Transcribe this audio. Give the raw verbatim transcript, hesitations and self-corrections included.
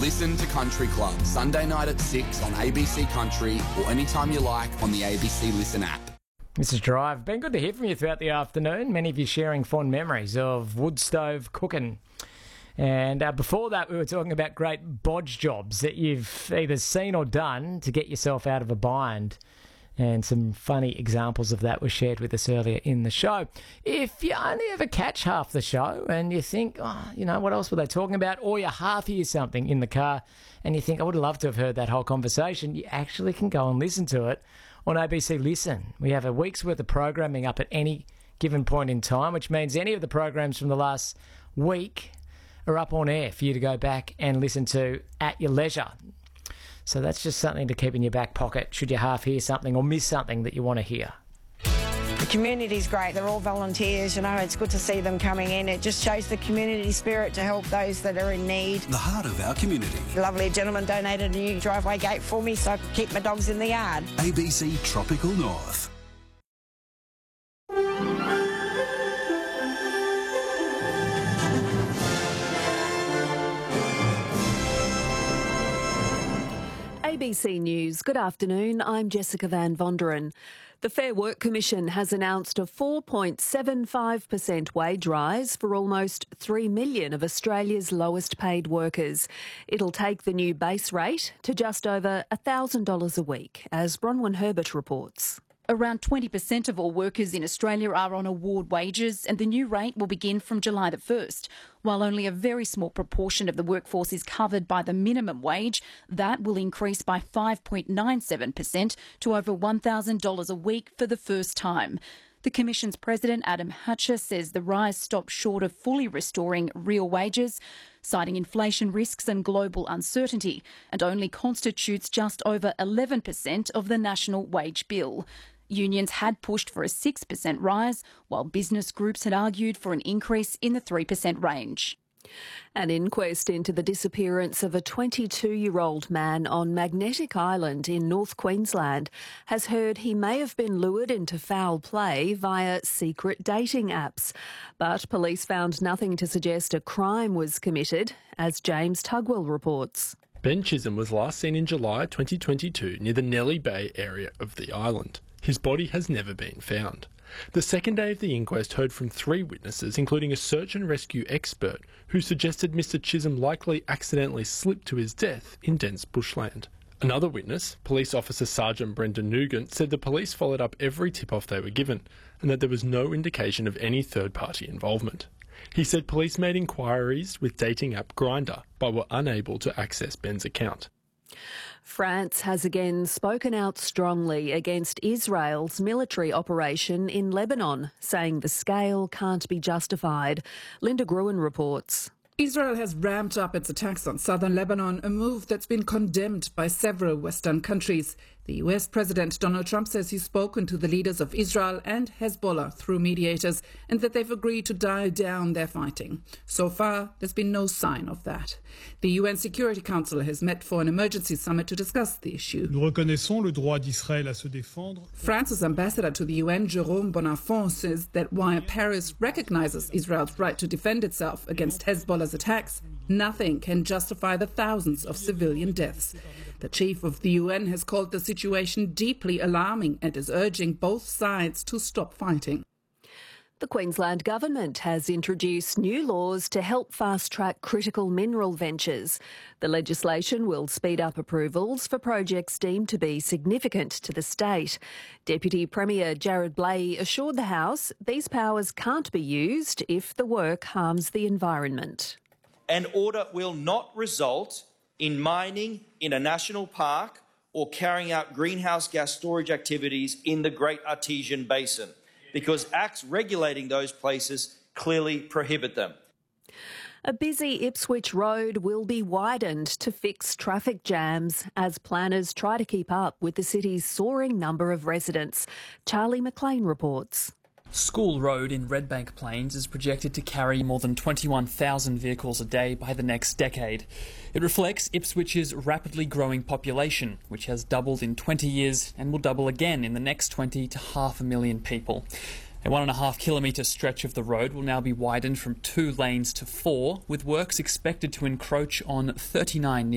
Listen to Country Club, Sunday night at six on A B C Country or anytime you like on the A B C Listen app. This is Drive. Been good to hear from you throughout the afternoon. Many of you sharing fond memories of wood stove cooking. And uh, before that, we were talking about great bodge jobs that you've either seen or done to get yourself out of a bind. And some funny examples of that were shared with us earlier in the show. If you only ever catch half the show and you think, oh, you know, what else were they talking about? Or you half hear something in the car and you think, I would love to have heard that whole conversation, you actually can go and listen to it on A B C Listen. We have a week's worth of programming up at any given point in time, which means any of the programs from the last week are up on air for you to go back and listen to at your leisure. So that's just something to keep in your back pocket should you half hear something or miss something that you want to hear. The community's great. They're all volunteers, you know. It's good to see them coming in. It just shows the community spirit to help those that are in need. The heart of our community. A lovely gentleman donated a new driveway gate for me so I could keep my dogs in the yard. A B C Tropical North. A B C News. Good afternoon. I'm Jessica Van Vonderen. The Fair Work Commission has announced a four point seven five percent wage rise for almost three million of Australia's lowest paid workers. It'll take the new base rate to just over one thousand dollars a week, as Bronwyn Herbert reports. Around twenty percent of all workers in Australia are on award wages, and the new rate will begin from July the first. While only a very small proportion of the workforce is covered by the minimum wage, that will increase by five point nine seven percent to over one thousand dollars a week for the first time. The Commission's President, Adam Hatcher, says the rise stops short of fully restoring real wages, citing inflation risks and global uncertainty, and only constitutes just over eleven percent of the national wage bill. Unions had pushed for a six percent rise, while business groups had argued for an increase in the three percent range. An inquest into the disappearance of a twenty-two-year-old man on Magnetic Island in North Queensland has heard he may have been lured into foul play via secret dating apps. But police found nothing to suggest a crime was committed, as James Tugwell reports. Ben Chisholm was last seen in July twenty twenty-two near the Nellie Bay area of the island. His body has never been found. The second day of the inquest heard from three witnesses, including a search and rescue expert, who suggested Mister Chisholm likely accidentally slipped to his death in dense bushland. Another witness, Police Officer Sergeant Brendan Nugent, said the police followed up every tip-off they were given and that there was no indication of any third-party involvement. He said police made inquiries with dating app Grindr, but were unable to access Ben's account. France has again spoken out strongly against Israel's military operation in Lebanon, saying the scale can't be justified. Linda Gruen reports. Israel has ramped up its attacks on southern Lebanon, a move that's been condemned by several Western countries. The U S President Donald Trump says he's spoken to the leaders of Israel and Hezbollah through mediators and that they've agreed to dial down their fighting. So far, there's been no sign of that. The U N Security Council has met for an emergency summit to discuss the issue. Nous reconnaissons le droit d'Israël à se défendre. France's ambassador to the U N, Jérôme Bonafont, says that while Paris recognizes Israel's right to defend itself against Hezbollah's attacks, nothing can justify the thousands of civilian deaths. The chief of the U N has called the situation deeply alarming and is urging both sides to stop fighting. The Queensland Government has introduced new laws to help fast-track critical mineral ventures. The legislation will speed up approvals for projects deemed to be significant to the state. Deputy Premier Jared Blay assured the House these powers can't be used if the work harms the environment. An order will not result in mining in a national park or carrying out greenhouse gas storage activities in the Great Artesian Basin, because acts regulating those places clearly prohibit them. A busy Ipswich road will be widened to fix traffic jams as planners try to keep up with the city's soaring number of residents. Charlie McLean reports. School Road in Redbank Plains is projected to carry more than twenty-one thousand vehicles a day by the next decade. It reflects Ipswich's rapidly growing population, which has doubled in twenty years and will double again in the next twenty to half a million people. A one and a half kilometre stretch of the road will now be widened from two lanes to four, with works expected to encroach on thirty-nine